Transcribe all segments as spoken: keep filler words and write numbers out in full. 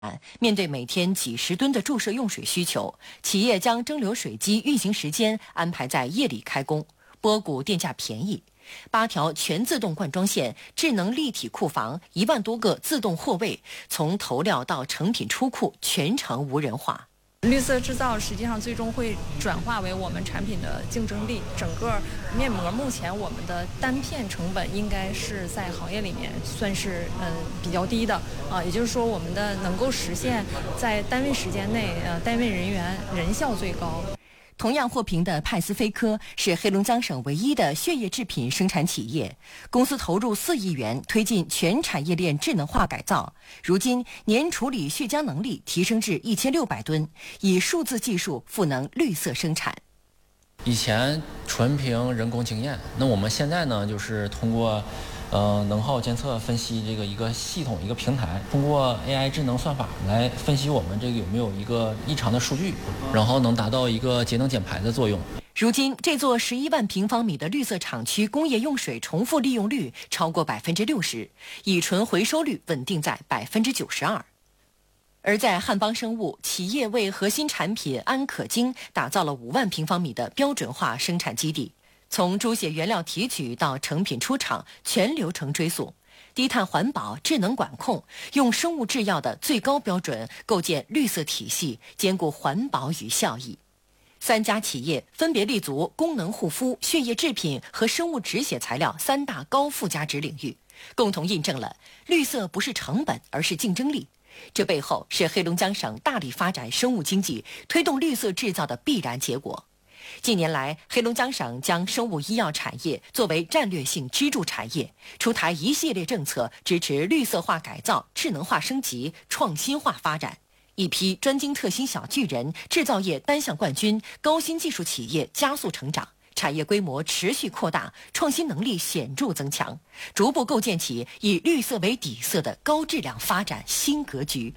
面对每天几十吨的注射用水需求，企业将蒸馏水机运行时间安排在夜里开工，波谷电价便宜。八条全自动灌装线、智能立体库房、一万多个自动货位，从投料到成品出库全程无人化。 绿色制造实际上最终会转化为我们产品的竞争力。整个面膜目前我们的单片成本应该是在行业里面算是呃比较低的啊，也就是说我们的能够实现在单位时间内呃单位人员人效最高。 同样获评的派斯菲科是黑龙江省唯一的血液制品生产企业，公司投入四亿元推进全产业链智能化改造，如今年处理血浆能力提升至一千六百吨，以数字技术赋能绿色生产。 以前纯凭人工经验，那我们现在呢，就是通过呃能耗监测分析这个一个系统一个平台，通过 A I 智能算法来分析我们这个有没有一个异常的数据，然后能达到一个节能减排的作用。 如今，这座十一万平方米的绿色厂区工业用水重复利用率超过百分之六十，乙醇回收率稳定在百分之九十二。而在汉邦生物，企业为核心产品安可精打造了五万平方米的标准化生产基地，从猪血原料提取到成品出厂，全流程追溯，低碳环保、智能管控，用生物制药的最高标准构建绿色体系，兼顾环保与效益。三家企业分别立足功能护肤、血液制品和生物止血材料三大高附加值领域，共同印证了绿色不是成本，而是竞争力。这背后是黑龙江省大力发展生物经济、推动绿色制造的必然结果。近年来，黑龙江省将生物医药产业作为战略性支柱产业，出台一系列政策，支持绿色化改造、智能化升级、创新化发展。一批专精特新小巨人、制造业单项冠军、高新技术企业加速成长，产业规模持续扩大，创新能力显著增强，逐步构建起以绿色为底色的高质量发展新格局。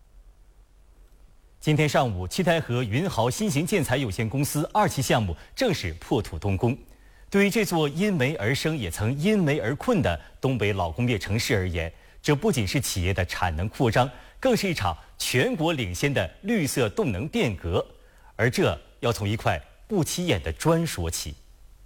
今天上午，七台河云豪新型建材有限公司二期项目正式破土动工。对于这座因煤而生也曾因煤而困的东北老工业城市而言，这不仅是企业的产能扩张，更是一场全国领先的绿色动能变革。而这要从一块不起眼的砖说起。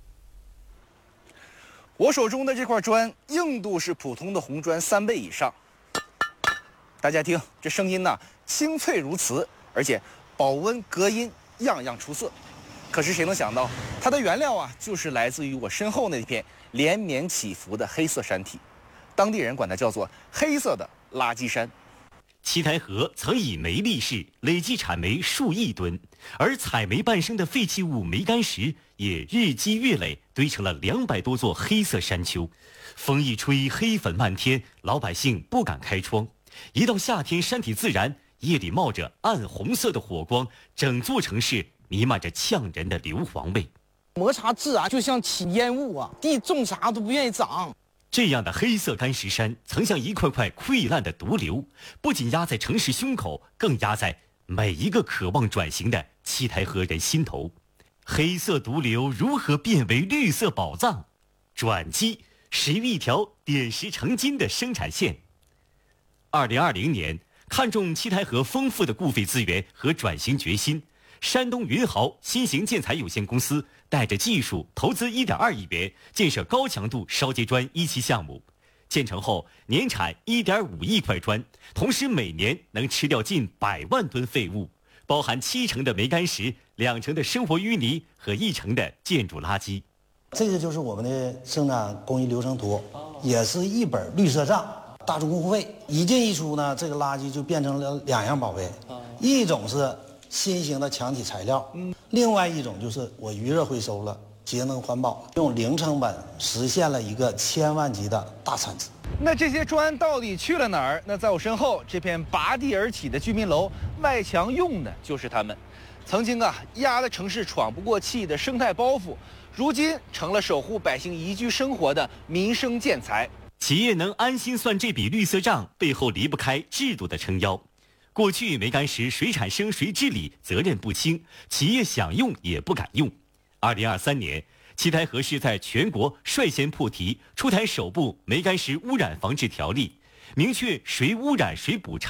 我手中的这块砖硬度是普通的红砖三倍以上。大家听，这声音呢清脆如瓷，而且保温隔音样样出色。可是谁能想到，它的原料啊，就是来自于我身后那片连绵起伏的黑色山体，当地人管它叫做黑色的垃圾山。 七台河曾以煤立市，累计产煤数亿吨，而采煤伴生的废弃物煤矸石也日积月累堆成了两百多座黑色山丘。风一吹，黑粉漫天，老百姓不敢开窗。一到夏天，山体自燃，夜里冒着暗红色的火光，整座城市弥漫着呛人的硫磺味。 摩擦自燃就像起烟雾啊，地种啥都不愿意长。 这样的黑色干石山曾像一块块溃烂的毒瘤，不仅压在城市胸口，更压在每一个渴望转型的七台河人心头。黑色毒瘤如何变为绿色宝藏？转机始于一条点石成金的生产线。二零二零年，看中七台河丰富的固废资源和转型决心，山东云豪新型建材有限公司带着技术投资一点二亿元建设高强度烧结砖一期项目，建成后年产一点五亿块砖，同时每年能吃掉近百万吨废物，包含七成的煤矸石、两成的生活淤泥和一成的建筑垃圾。 这个就是我们的生产工艺流程图，也是一本绿色账。大众互费一进一出呢，这个垃圾就变成了两样宝贝，一种是新型的墙体材料，另外一种就是我余热回收了，节能环保，用零成本实现了一个千万级的大产值。 那这些砖到底去了哪儿？那在我身后这片拔地而起的居民楼，外墙用的就是它们。曾经啊，压得城市喘不过气的生态包袱，如今成了守护百姓宜居生活的民生建材。 企业能安心算这笔绿色账，背后离不开制度的撑腰。过去煤矸石谁产生谁治理，责任不清，企业想用也不敢用。二零二三年，七台河市在全国率先破题，出台首部煤矸石污染防治条例，明确谁污染谁补偿，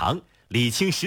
理清实